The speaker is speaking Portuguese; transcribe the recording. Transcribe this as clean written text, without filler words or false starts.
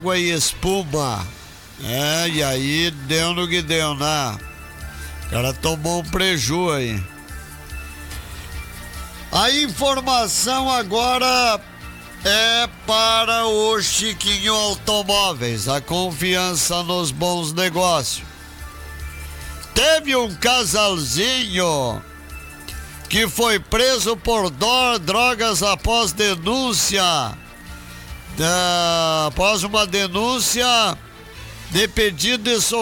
água e espuma. E aí deu no que deu, né? O cara tomou um preju aí. A informação agora é para o Chiquinho Automóveis, a confiança nos bons negócios. Teve um casalzinho que foi preso por drogas após uma denúncia de pedido de socorro